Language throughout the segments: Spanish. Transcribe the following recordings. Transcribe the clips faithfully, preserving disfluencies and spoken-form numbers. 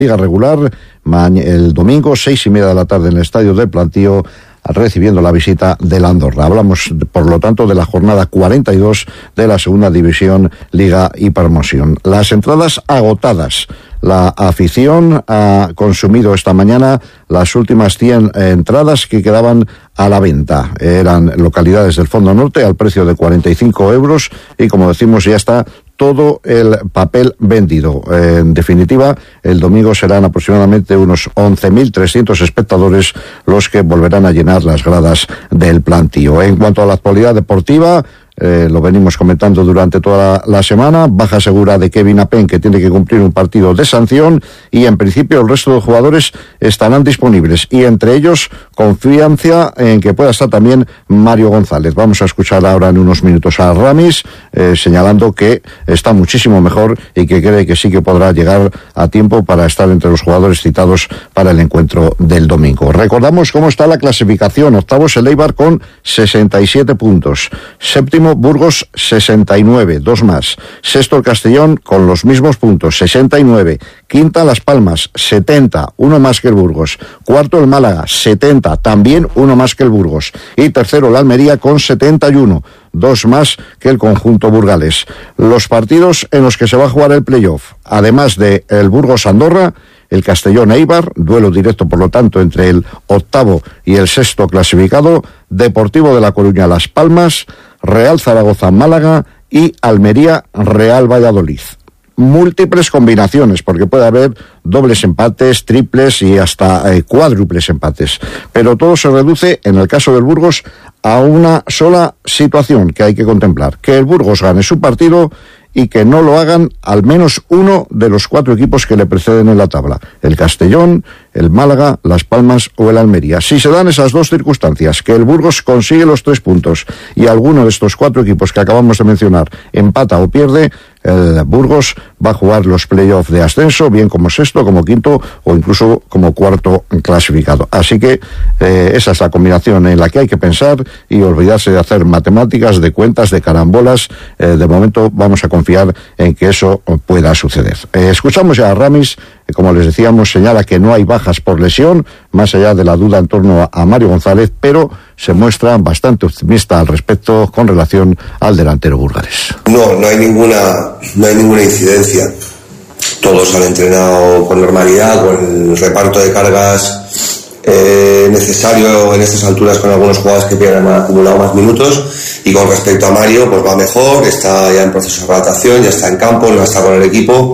Liga regular, el domingo, seis y media de la tarde en el Estadio del Plantío, recibiendo la visita del Andorra. Hablamos, por lo tanto, de la jornada cuarenta y dos de la Segunda División Liga y Promoción. Las entradas agotadas. La afición ha consumido esta mañana las últimas cien entradas que quedaban a la venta. Eran localidades del Fondo Norte al precio de cuarenta y cinco euros y, como decimos, ya está todo el papel vendido. En definitiva, el domingo serán aproximadamente unos once mil trescientos espectadores los que volverán a llenar las gradas del Plantío. En cuanto a la actualidad deportiva, Eh, lo venimos comentando durante toda la, la semana, baja segura de Kevin Apen, que tiene que cumplir un partido de sanción, y en principio el resto de jugadores estarán disponibles, y entre ellos confianza en que pueda estar también Mario González. Vamos a escuchar ahora en unos minutos a Ramis, eh, señalando que está muchísimo mejor y que cree que sí que podrá llegar a tiempo para estar entre los jugadores citados para el encuentro del domingo. Recordamos cómo está la clasificación. Octavos el Eibar con sesenta y siete puntos, séptimo Burgos sesenta y nueve, dos más. Sexto el Castellón con los mismos puntos, sesenta y nueve. Quinta Las Palmas, setenta, uno más que el Burgos. Cuarto el Málaga, setenta, también uno más que el Burgos. Y tercero la Almería con setenta y uno, dos más que el conjunto burgalés. Los partidos en los que se va a jugar el playoff, además de el Burgos Andorra, el Castellón Eibar, duelo directo por lo tanto entre el octavo y el sexto clasificado, Deportivo de La Coruña Las Palmas, Real Zaragoza Málaga y Almería Real Valladolid. Múltiples combinaciones, porque puede haber dobles empates, triples y hasta eh, cuádruples empates. Pero todo se reduce, en el caso del Burgos, a una sola situación que hay que contemplar: que el Burgos gane su partido y que no lo hagan al menos uno de los cuatro equipos que le preceden en la tabla: el Castellón, el Málaga, Las Palmas o el Almería. Si se dan esas dos circunstancias, que el Burgos consigue los tres puntos y alguno de estos cuatro equipos que acabamos de mencionar empata o pierde, el Burgos va a jugar los playoffs de ascenso, bien como sexto, como quinto o incluso como cuarto clasificado. Así que eh, esa es la combinación en la que hay que pensar y olvidarse de hacer matemáticas, de cuentas, de carambolas. Eh, de momento vamos a confiar en que eso pueda suceder. Eh, escuchamos ya a Ramis, eh, como les decíamos, señala que no hay bajas por lesión, más allá de la duda en torno a, a Mario González, pero se muestra bastante optimista al respecto con relación al delantero burgalés. No, no hay ninguna, no hay ninguna incidencia. Todos han entrenado con normalidad, con el reparto de cargas eh, necesario en estas alturas, con algunos jugadores que han acumulado más minutos. Y con respecto a Mario, pues va mejor, está ya en proceso de adaptación, ya está en campo, no está con el equipo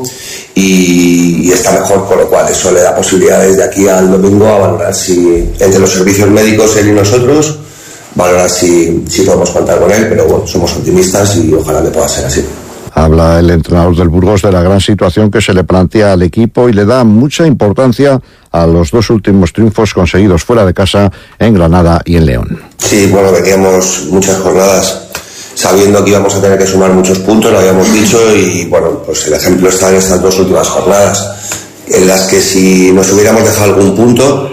y, y está mejor, con lo cual eso le da posibilidades de aquí al domingo a valorar si, entre los servicios médicos, él y nosotros, valorar si, si podemos contar con él, pero bueno, somos optimistas y ojalá que pueda ser así. Habla el entrenador del Burgos de la gran situación que se le plantea al equipo y le da mucha importancia a los dos últimos triunfos conseguidos fuera de casa en Granada y en León. Sí, bueno, veníamos muchas jornadas sabiendo que íbamos a tener que sumar muchos puntos, lo habíamos dicho, y bueno, pues el ejemplo está en estas dos últimas jornadas, en las que si nos hubiéramos dejado algún punto,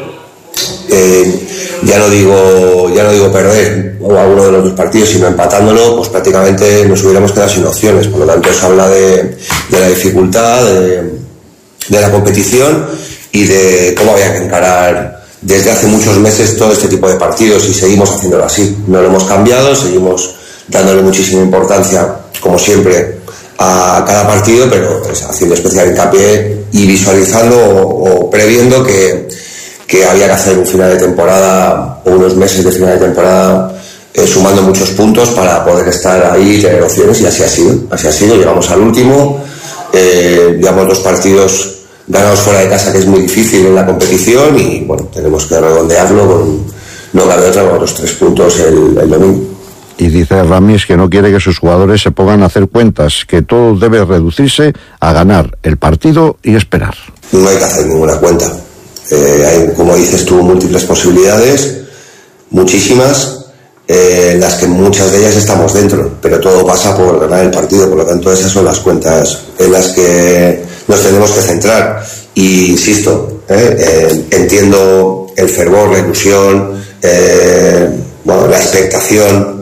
eh, ya no digo ya no digo perder o alguno de los dos partidos, sino empatándolo, pues prácticamente nos hubiéramos quedado sin opciones. Por lo tanto, eso habla de, de la dificultad de, de la competición y de cómo había que encarar desde hace muchos meses todo este tipo de partidos, y seguimos haciéndolo así. No lo hemos cambiado, seguimos dándole muchísima importancia, como siempre, a cada partido, pero pues, haciendo especial hincapié y visualizando o, o previendo que, que había que hacer un final de temporada o unos meses de final de temporada eh, sumando muchos puntos para poder estar ahí y tener opciones, y así ha sido, así ha sido. Llegamos al último, eh, llevamos dos partidos ganados fuera de casa, que es muy difícil en la competición, y bueno, tenemos que redondearlo con, no cabe otra, con los tres puntos el, el domingo. Y dice Ramis que no quiere que sus jugadores se pongan a hacer cuentas, que todo debe reducirse a ganar el partido y esperar. No hay que hacer ninguna cuenta. Eh, hay, como dices tú, múltiples posibilidades, muchísimas, eh, en las que muchas de ellas estamos dentro, pero todo pasa por ganar el partido. Por lo tanto, esas son las cuentas en las que nos tenemos que centrar. Y insisto, eh, eh, entiendo el fervor, la ilusión, eh, bueno, la expectación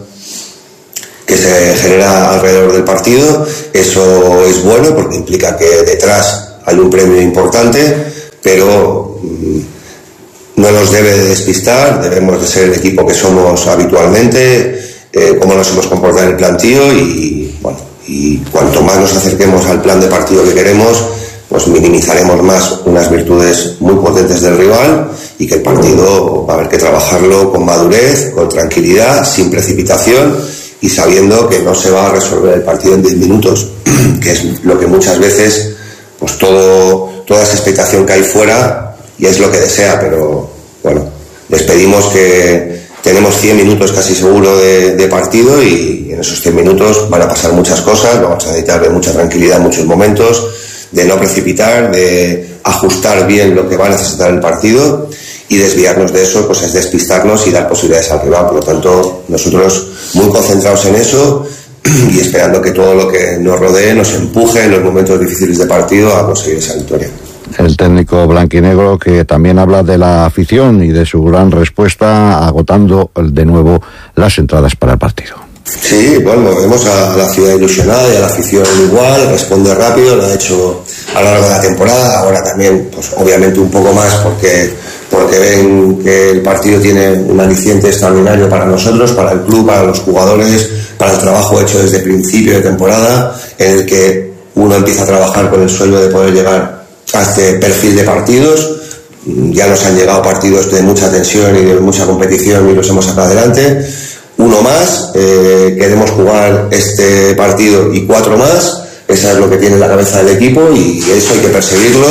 que se genera alrededor del partido. Eso es bueno porque implica que detrás hay un premio importante, pero mmm, no nos debe de despistar, debemos de ser el equipo que somos habitualmente, eh, cómo nos hemos comportado en el plantío y, bueno, y cuanto más nos acerquemos al plan de partido que queremos, pues minimizaremos más unas virtudes muy potentes del rival y que el partido va a haber que trabajarlo con madurez, con tranquilidad, sin precipitación y sabiendo que no se va a resolver el partido en diez minutos, que es lo que muchas veces, pues todo, toda esa expectación que hay fuera y es lo que desea, pero bueno, les pedimos que tenemos cien minutos casi seguro de, de partido y en esos cien minutos van a pasar muchas cosas, vamos a necesitar de mucha tranquilidad en muchos momentos, de no precipitar, de ajustar bien lo que va a necesitar el partido y desviarnos de eso, pues es despistarnos y dar posibilidades al rival. Por lo tanto, nosotros muy concentrados en eso y esperando que todo lo que nos rodee nos empuje en los momentos difíciles de partido a conseguir esa victoria. El técnico blanquinegro que también habla de la afición y de su gran respuesta agotando de nuevo las entradas para el partido. Sí, bueno, vemos a la ciudad ilusionada y a la afición igual, responde rápido, lo ha hecho a lo largo de la temporada, ahora también, pues obviamente un poco más porque, porque ven que el partido tiene un aliciente extraordinario para nosotros, para el club, para los jugadores, para el trabajo hecho desde el principio de temporada, en el que uno empieza a trabajar con el sueño de poder llegar a este perfil de partidos. Ya nos han llegado partidos de mucha tensión y de mucha competición y los hemos sacado adelante. Uno más, eh, queremos jugar este partido y cuatro más, esa es lo que tiene en la cabeza del equipo y eso hay que perseguirlo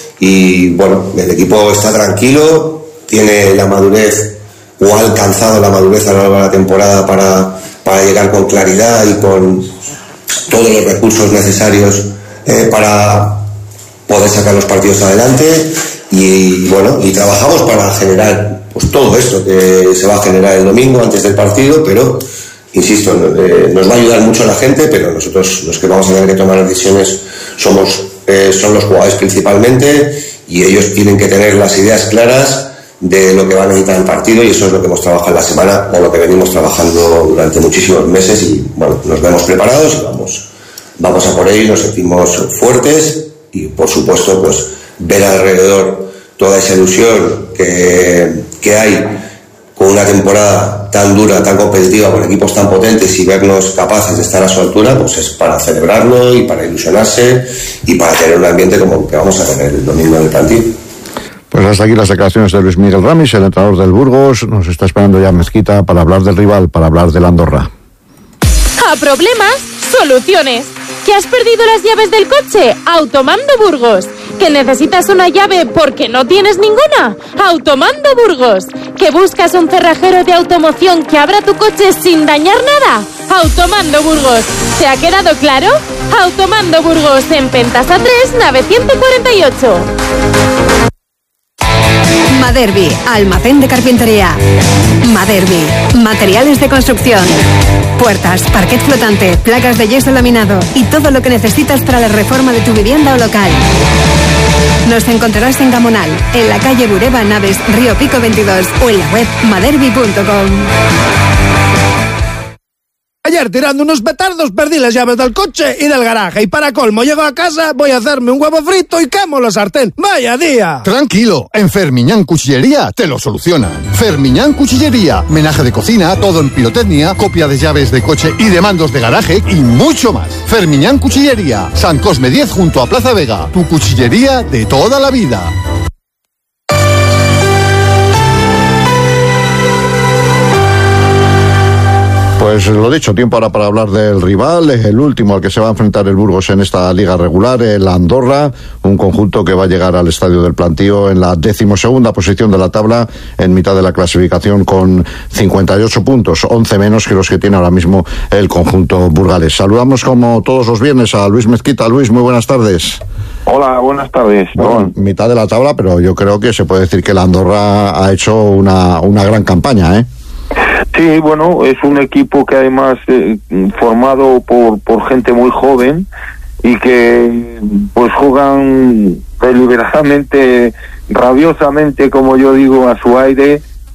y bueno, el equipo está tranquilo, tiene la madurez o ha alcanzado la madurez a lo largo de la temporada para, para llegar con claridad y con todos los recursos necesarios eh, para poder sacar los partidos adelante y bueno, y trabajamos para generar pues todo esto que se va a generar el domingo antes del partido, pero insisto, eh, nos va a ayudar mucho la gente, pero nosotros los que vamos a tener que tomar las decisiones somos eh, son los jugadores principalmente y ellos tienen que tener las ideas claras de lo que va a necesitar el partido y eso es lo que hemos trabajado en la semana o lo que venimos trabajando durante muchísimos meses y bueno, nos vemos preparados y vamos, vamos a por ello, nos sentimos fuertes y por supuesto pues ver alrededor toda esa ilusión que, que hay con una temporada tan dura, tan competitiva, con equipos tan potentes y vernos capaces de estar a su altura, pues es para celebrarlo y para ilusionarse y para tener un ambiente como el que vamos a tener el domingo en el plantío. Pues hasta aquí las declaraciones de Luis Miguel Ramis, el entrenador del Burgos. Nos está esperando ya Mezquita para hablar del rival, para hablar del Andorra. A problemas, soluciones. ¿Que has perdido las llaves del coche? Automando Burgos. ¿Que necesitas una llave porque no tienes ninguna? Automando Burgos. ¿Que buscas un cerrajero de automoción que abra tu coche sin dañar nada? Automando Burgos. ¿Te ha quedado claro? Automando Burgos en Pentasa tres, nave ciento cuarenta y ocho. Maderbi, almacén de carpintería. Maderbi, materiales de construcción. Puertas, parquet flotante, placas de yeso laminado y todo lo que necesitas para la reforma de tu vivienda o local. Nos encontrarás en Gamonal, en la calle Bureba Naves, Río Pico veintidós o en la web maderbi punto com. Ayer tirando unos petardos perdí las llaves del coche y del garaje y para colmo llego a casa, voy a hacerme un huevo frito y quemo la sartén. ¡Vaya día! Tranquilo, en Fermiñán Cuchillería te lo solucionan. Fermiñán Cuchillería, menaje de cocina, todo en pirotecnia, copia de llaves de coche y de mandos de garaje y mucho más. Fermiñán Cuchillería, San Cosme diez junto a Plaza Vega, tu cuchillería de toda la vida. Pues lo dicho, tiempo ahora para hablar del rival, el último al que se va a enfrentar el Burgos en esta liga regular, el Andorra, un conjunto que va a llegar al Estadio del Plantío en la decimosegunda posición de la tabla, en mitad de la clasificación con cincuenta y ocho puntos, once menos que los que tiene ahora mismo el conjunto burgalés. Saludamos como todos los viernes a Luis Mezquita. Luis, muy buenas tardes. Hola, buenas tardes. Bueno, mitad de la tabla, pero yo creo que se puede decir que el Andorra ha hecho una, una gran campaña, ¿eh? Sí, bueno, es un equipo que además eh, formado por, por gente muy joven y que pues juegan deliberadamente, rabiosamente, como yo digo, a su aire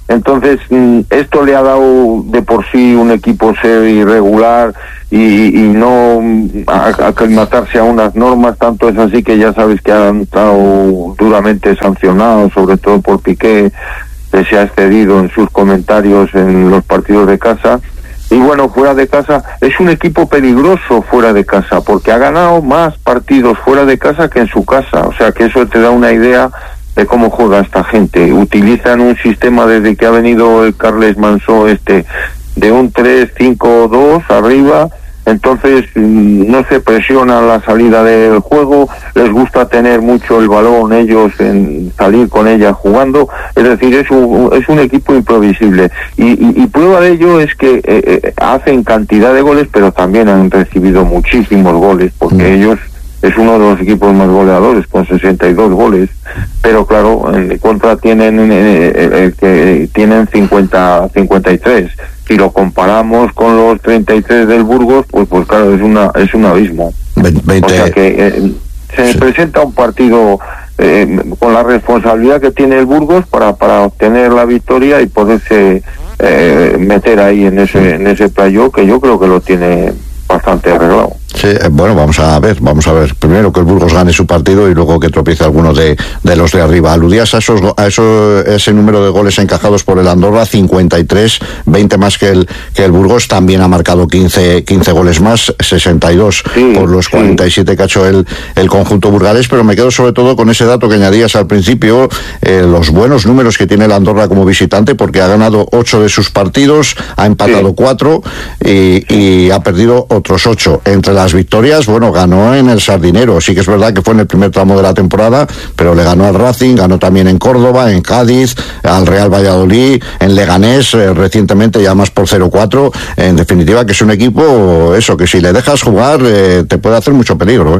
Entonces, esto le ha dado de por sí un equipo serio y regular y, y no aclimatarse a unas normas, tanto es así que ya sabes que han estado duramente sancionados, sobre todo por Piqué, que se ha excedido en sus comentarios en los partidos de casa. Y bueno, fuera de casa, es un equipo peligroso fuera de casa, porque ha ganado más partidos fuera de casa que en su casa, o sea que eso te da una idea de cómo juega esta gente. Utilizan un sistema desde que ha venido el Carles Mansó este de un tres cinco dos arriba, entonces no se presiona la salida del juego, les gusta tener mucho el balón ellos, en salir con ella jugando, es decir, es un, es un equipo imprevisible y, y, y prueba de ello es que eh, eh, hacen cantidad de goles, pero también han recibido muchísimos goles, porque mm. ellos es uno de los equipos más goleadores, con sesenta y dos goles, pero claro, en contra tienen eh, eh, que tienen cincuenta, cincuenta y tres. Si lo comparamos con los treinta y tres del Burgos, pues pues claro, es una es un abismo. veinte. O sea que eh, se sí. presenta un partido eh, con la responsabilidad que tiene el Burgos para para obtener la victoria y poderse eh, meter ahí en ese en ese playoff, que yo creo que lo tiene bastante arreglado. Sí, bueno, vamos a ver, vamos a ver. Primero que el Burgos gane su partido y luego que tropiece alguno de, de los de arriba. Aludías a esos, a eso, ese número de goles encajados por el Andorra, cincuenta y tres, veinte más que el, que el Burgos. También ha marcado quince, quince goles más, sesenta y dos sí, por los cuarenta y siete sí. que ha hecho el, el conjunto burgalés. Pero me quedo sobre todo con ese dato que añadías al principio, eh, los buenos números que tiene el Andorra como visitante, porque ha ganado ocho de sus partidos, ha empatado cuatro sí. y, y ha perdido otros ocho. Entre las Las victorias, bueno, ganó en el Sardinero, sí que es verdad que fue en el primer tramo de la temporada, pero le ganó al Racing, ganó también en Córdoba, en Cádiz, al Real Valladolid, en Leganés, eh, recientemente ya más por cero cuatro, en definitiva que es un equipo, eso, que si le dejas jugar, eh, te puede hacer mucho peligro, ¿eh?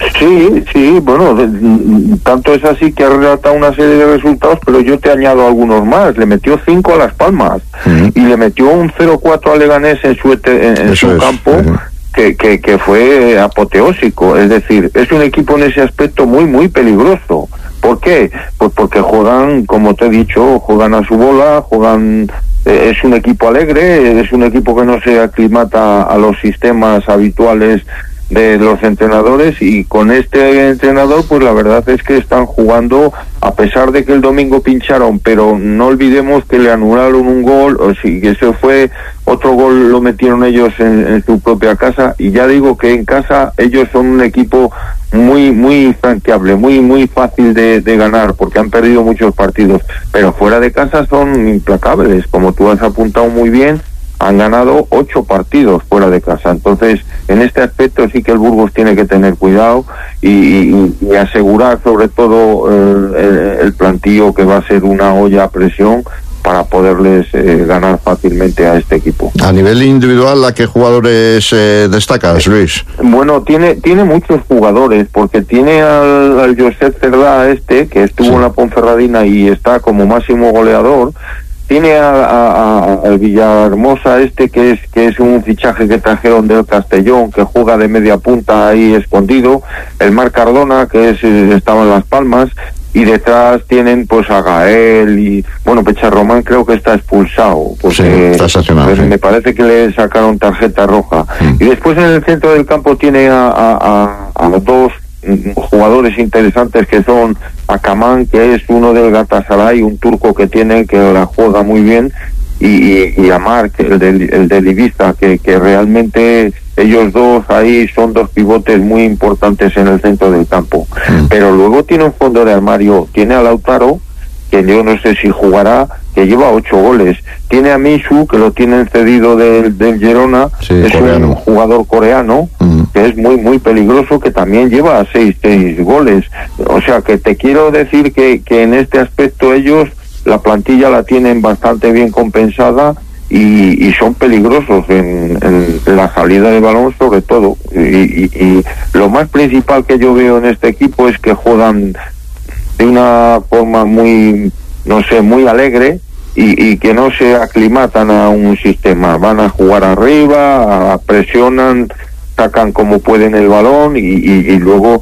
Sí, sí, bueno, de, tanto es así que ha relatado una serie de resultados, pero yo te añado algunos más. Le metió cinco a Las Palmas uh-huh. y le metió un cero cuatro a Leganés en su, en, en su es, campo, uh-huh. Que, que, que fue apoteósico, es decir, es un equipo en ese aspecto muy, muy peligroso. ¿Por qué? Pues porque juegan, como te he dicho, juegan a su bola, juegan, eh, es un equipo alegre, es un equipo que no se aclimata a los sistemas habituales de los entrenadores, y con este entrenador pues la verdad es que están jugando, a pesar de que el domingo pincharon, pero no olvidemos que le anularon un gol, o sí, que ese fue otro gol, lo metieron ellos en, en su propia casa, y ya digo que en casa ellos son un equipo muy muy franqueable, muy muy fácil de, de ganar, porque han perdido muchos partidos, pero fuera de casa son implacables, como tú has apuntado muy bien. Han ganado ocho partidos fuera de casa. Entonces, en este aspecto sí que el Burgos tiene que tener cuidado y, y, y asegurar sobre todo el, el, el plantío, que va a ser una olla a presión para poderles eh, ganar fácilmente a este equipo. A nivel individual, ¿a qué jugadores eh, destacas, Luis? Bueno, tiene tiene muchos jugadores, porque tiene al, al Josep Cerdá este, que estuvo sí. en la Ponferradina y está como máximo goleador. Tiene a, a, a el Villahermosa este, que es que es un fichaje que trajeron del Castellón, que juega de media punta ahí escondido. El Marc Cardona, que es estaba en Las Palmas, y detrás tienen pues a Gael y bueno, Pecharromán creo que está expulsado, porque sí, está sancionado, pues, sí. me parece que le sacaron tarjeta roja. Mm. Y después en el centro del campo tiene a, a, a, a dos jugadores interesantes, que son Akaman, que es uno del Galatasaray, un turco que tiene, que la juega muy bien, y, y, y Amar, que el del el del Ibiza, que, que realmente ellos dos ahí son dos pivotes muy importantes en el centro del campo. Mm. Pero luego tiene un fondo de armario, tiene a Lautaro, que yo no sé si jugará, que lleva ocho goles. Tiene a Misu, que lo tienen cedido del, del Girona, sí, es coreano. un jugador coreano, mm. que es muy muy peligroso, que también lleva seis, seis goles. O sea que te quiero decir que, que en este aspecto ellos, la plantilla la tienen bastante bien compensada, y, y son peligrosos en, en, en la salida de balón sobre todo. Y, y, y lo más principal que yo veo en este equipo es que juegan de una forma muy, no sé, muy alegre, y, y que no se aclimatan a un sistema. Van a jugar arriba, a, presionan, sacan como pueden el balón, y, y, y luego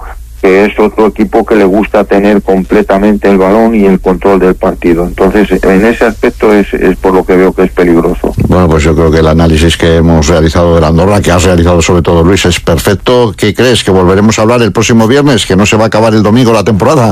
que es otro equipo que le gusta tener completamente el balón y el control del partido. Entonces, en ese aspecto es, es por lo que veo que es peligroso. Bueno, pues yo creo que el análisis que hemos realizado de la Andorra, que has realizado sobre todo, Luis, es perfecto. ¿Qué crees? ¿Que volveremos a hablar el próximo viernes? ¿Que no se va a acabar el domingo la temporada?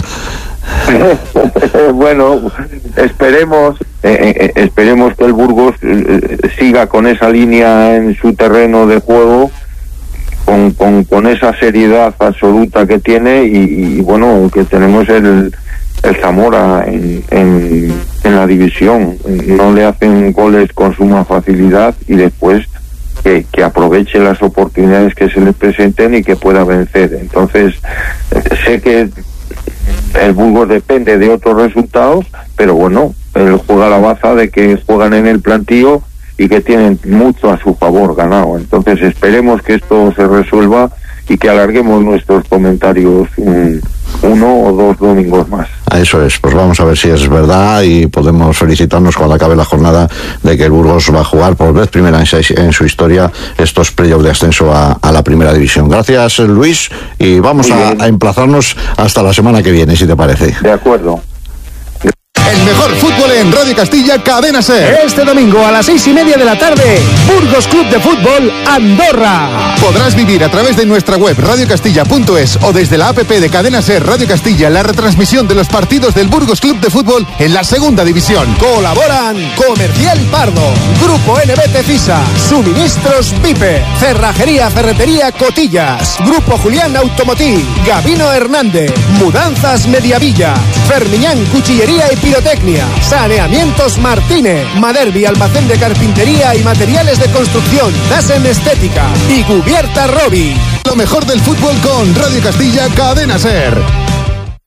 Bueno, esperemos eh, eh, esperemos que el Burgos eh, siga con esa línea en su terreno de juego, con, con, con esa seriedad absoluta que tiene, y, y bueno, que tenemos el, el Zamora en, en, en la división. No le hacen goles con suma facilidad, y después que, que aproveche las oportunidades que se le presenten y que pueda vencer. Entonces, sé que el Burgos depende de otros resultados, pero bueno, él juega la baza de que juegan en el plantío y que tienen mucho a su favor ganado. Entonces esperemos que esto se resuelva y que alarguemos nuestros comentarios un, uno o dos domingos más. Eso es, pues vamos a ver si es verdad y podemos felicitarnos cuando acabe la jornada de que el Burgos va a jugar por vez primera en, en su historia estos playoffs de ascenso a, a la primera división. Gracias, Luis, y vamos a, a emplazarnos hasta la semana que viene, si te parece. De acuerdo. El mejor fútbol en Radio Castilla, Cadena Ser. Este domingo a las seis y media de la tarde, Burgos Club de Fútbol Andorra. Podrás vivir a través de nuestra web radio castilla punto es o desde la app de Cadena Ser Radio Castilla la retransmisión de los partidos del Burgos Club de Fútbol en la segunda división. Colaboran Comercial Pardo, Grupo N B T FISA, Suministros Pipe, Cerrajería Ferretería Cotillas, Grupo Julián Automotiv, Gabino Hernández, Mudanzas Mediavilla, Fermiñán Cuchillería y Pirotecnia, Saneamientos Martínez, Maderbi Almacén de Carpintería y Materiales de Construcción, Dasen Estética y Cubierta Robi. Lo mejor del fútbol con Radio Castilla, Cadena Ser.